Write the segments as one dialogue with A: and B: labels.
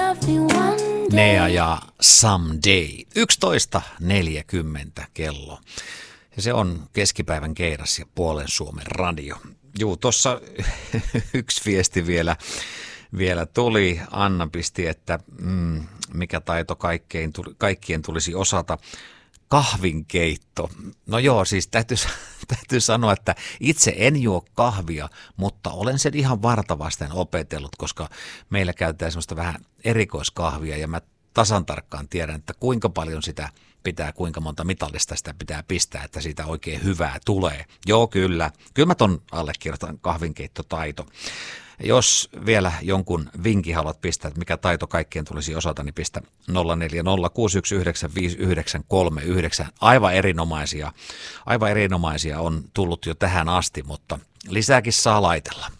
A: Nea ja Someday. 11.40 kello. Ja se on keskipäivän Keiras ja puolen Suomen radio. Juu, tuossa yksi viesti vielä tuli. Anna pisti, että mikä taito kaikkien tulisi osata. Kahvinkeitto. No joo, siis täytyy sanoa, että itse en juo kahvia, mutta olen sen ihan vartavasten opetellut, koska meillä käytetään semmoista vähän erikoiskahvia ja mä tasan tarkkaan tiedän, että kuinka paljon sitä pitää, kuinka monta mitallista sitä pitää pistää, että siitä oikein hyvää tulee. Joo, kyllä mä ton allekirjoitan, kahvinkeittotaito. Jos vielä jonkun vinkin haluat pistää, että mikä taito kaikkien tulisi osata, niin pistä 0406195939. Aivan erinomaisia on tullut jo tähän asti, mutta lisääkin saa laitella.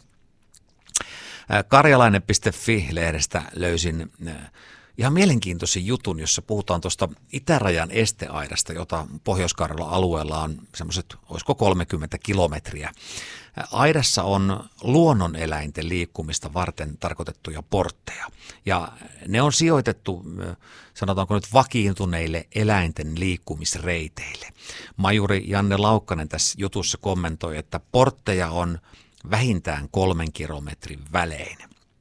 A: Karjalainen.fi-lehdestä löysin ihan mielenkiintoisen jutun, jossa puhutaan tuosta itärajan esteaidasta, jota Pohjois-Karjalan alueella on semmoiset, olisiko 30 kilometriä. Aidassa on luonnoneläinten liikkumista varten tarkoitettuja portteja, ja ne on sijoitettu, sanotaanko nyt, vakiintuneille eläinten liikkumisreiteille. Majuri Janne Laukkanen tässä jutussa kommentoi, että portteja on vähintään 3 kilometrin välein.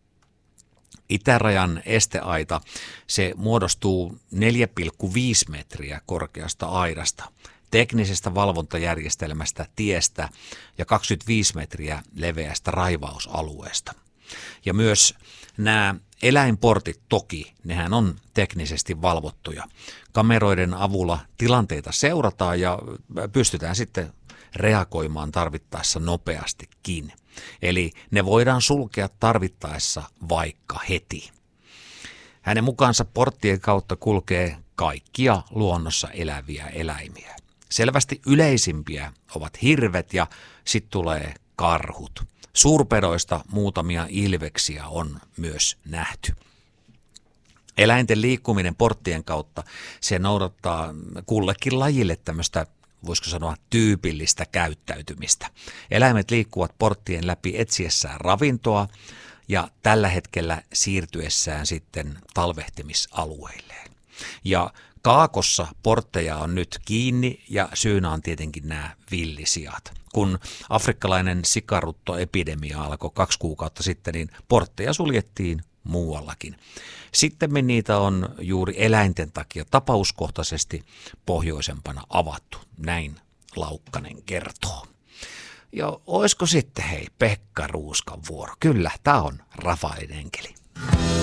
A: Itärajan esteaita, se muodostuu 4,5 metriä korkeasta aidasta, teknisestä valvontajärjestelmästä, tiestä ja 25 metriä leveästä raivausalueesta. Ja myös nämä eläinportit toki, nehän on teknisesti valvottuja. Kameroiden avulla tilanteita seurataan ja pystytään sitten reagoimaan tarvittaessa nopeastikin. Eli ne voidaan sulkea tarvittaessa vaikka heti. Hänen mukaansa porttien kautta kulkee kaikkia luonnossa eläviä eläimiä. Selvästi yleisimpiä ovat hirvet ja sitten tulee karhut. Suurpedoista muutamia ilveksiä on myös nähty. Eläinten liikkuminen porttien kautta, se noudattaa kullekin lajille tämmöistä, voisiko sanoa, tyypillistä käyttäytymistä. Eläimet liikkuvat porttien läpi etsiessään ravintoa ja tällä hetkellä siirtyessään sitten talvehtimisalueilleen. Ja Kaakossa portteja on nyt kiinni ja syynä on tietenkin nämä villisijat. Kun afrikkalainen sikaruttoepidemia alkoi 2 kuukautta sitten, niin portteja suljettiin muuallakin. Sitten niitä on juuri eläinten takia tapauskohtaisesti pohjoisempana avattu, näin Laukkanen kertoo. Ja olisiko sitten Pekka Ruuskan vuoro? Kyllä, tämä on Rafaelin enkeli.